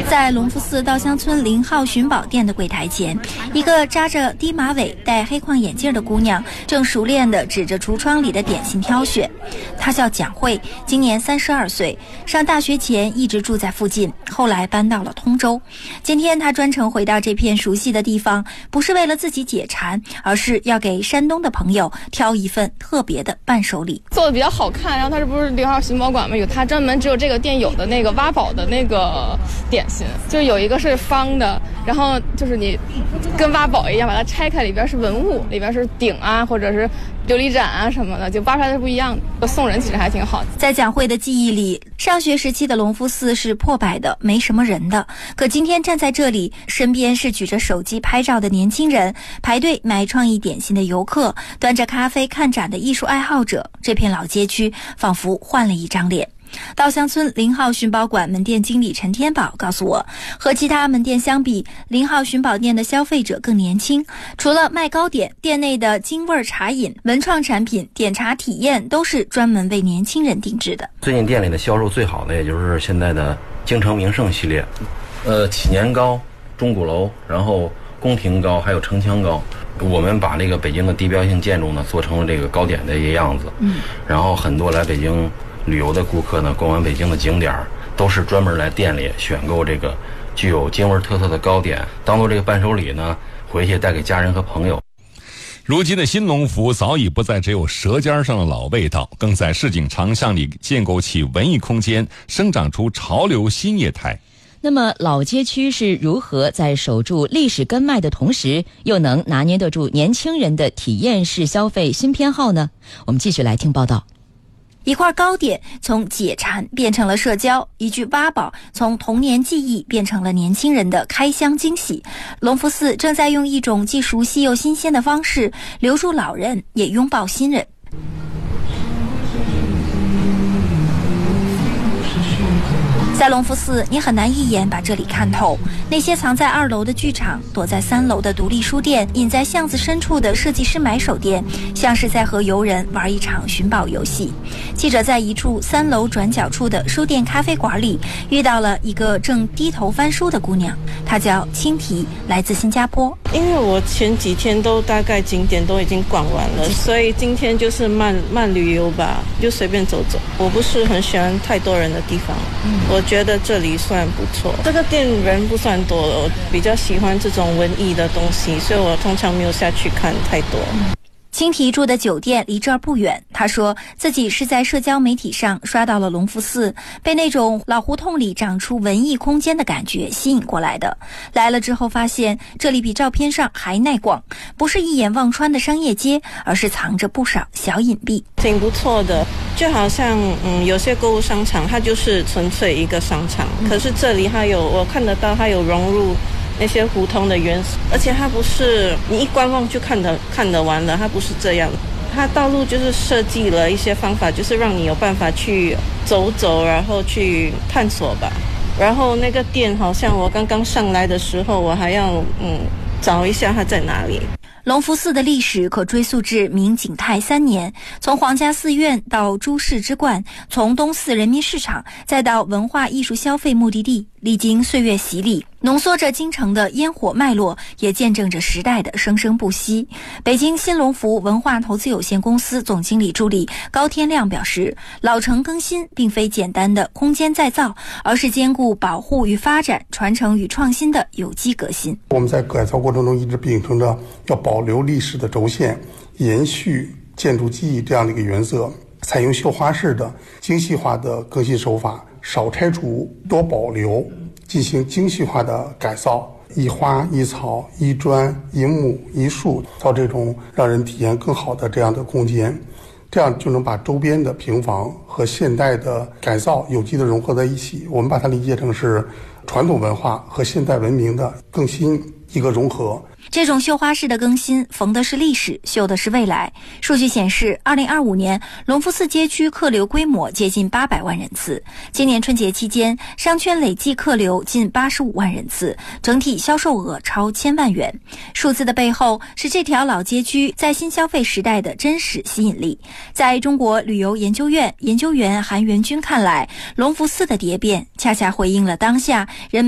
在隆福寺稻香村0号寻宝店的柜台前，一个扎着低马尾、戴黑框眼镜的姑娘正熟练地指着橱窗里的点心挑选。她叫蒋慧，今年32岁，上大学前一直住在附近，后来搬到了通州。今天她专程回到这片熟悉的地方，不是为了自己解馋，而是要给山东的朋友挑一份特别的伴手礼。 做的比较好看，然后它这不是0号寻宝馆吗？有它专门只有这个店有的那个挖宝的那个点心，就有一个是方的，然后就是你跟挖宝一样把它拆开，里边是文物，里边是鼎啊或者是琉璃盏啊什么的，就挖出来是不一样的。送人其实还挺好。 在蒋慧的记忆里，上学时期的隆福寺是破败的，没什么人的。可今天站在这里，身边是举着手机拍照的年轻人，排队买创意点心的游客，端着咖啡看展的艺术爱好者，这片老街区仿佛换了一张脸。稻香村0号寻宝馆门店经理陈天宝告诉我，和其他门店相比，0号寻宝店的消费者更年轻。除了卖糕点，店内的京味茶饮、文创产品、点茶体验都是专门为年轻人定制的。 最近店里的销售最好的，也就是现在的京城名胜系列，祈年糕、钟鼓楼，然后宫廷糕，还有城墙糕。我们把那个北京的地标性建筑呢，做成了这个糕点的一个样子。然后很多来北京旅游的顾客呢，逛完北京的景点都是专门来店里选购这个具有京味特色的糕点，当做这个伴手礼呢，回去带给家人和朋友。 如今的新隆福早已不再只有舌尖上的老味道，更在市井长巷里建构起文艺空间，生长出潮流新业态。 那么老街区是如何在守住历史根脉的同时，又能拿捏得住年轻人的体验式消费新偏好呢？我们继续来听报道。 一块糕点从解馋变成了社交，一句挖宝从童年记忆变成了年轻人的开箱惊喜。隆福寺正在用一种既熟悉又新鲜的方式留住老人，也拥抱新人。在隆福寺，你很难一眼把这里看透。那些藏在2楼的剧场，躲在3楼的独立书店，隐在巷子深处的设计师买手店，像是在和游人玩一场寻宝游戏。记者在一处3楼转角处的书店咖啡馆里遇到了一个正低头翻书的姑娘，她叫青提，来自新加坡。 因为我前几天都大概景点都已经逛完了，所以今天就是慢旅游吧，就随便走走。我不是很喜欢太多人的地方，我觉得这里算不错。这个店人不算多了，我比较喜欢这种文艺的东西，所以我通常没有下去看太多。 青提住的酒店离这儿不远，他说自己是在社交媒体上刷到了隆福寺，被那种老胡同里长出文艺空间的感觉吸引过来的。来了之后发现这里比照片上还耐逛，不是一眼望穿的商业街，而是藏着不少小隐蔽， 挺不错的。就好像有些购物商场它就是纯粹一个商场，可是这里它有，我看得到它有融入那些胡同的元素，而且它不是你一观望就看得完了，它不是这样。它道路就是设计了一些方法，就是让你有办法去走走，然后去探索吧。然后那个店好像我刚刚上来的时候，我还要找一下它在哪里。 隆福寺的历史可追溯至明景泰3年，从皇家寺院到诸事之冠，从东寺人民市场再到文化艺术消费目的地，历经岁月洗礼，浓缩着京城的烟火脉络，也见证着时代的生生不息。北京新隆福文化投资有限公司总经理助理高天亮表示，老城更新并非简单的空间再造，而是兼顾保护与发展、传承与创新的有机革新。 我们在改造过程中一直秉承着要保留历史的轴线，延续建筑记忆这样的一个原则，采用绣花式的精细化的更新手法，少拆除多保留，进行精细化的改造，一花一草一砖一木一树，造这种让人体验更好的这样的空间，这样就能把周边的平房和现代的改造有机的融合在一起。我们把它理解成是传统文化和现代文明的更新一个融合。 这种绣花式的更新，缝的是历史，绣的是未来。数据显示，2025年隆福寺街区客流规模接近800万人次，今年春节期间商圈累计客流近85万人次，整体销售额超1000万元。数字的背后是这条老街区在新消费时代的真实吸引力。在中国旅游研究院研究员韩元军看来，隆福寺的蝶变恰恰回应了当下人们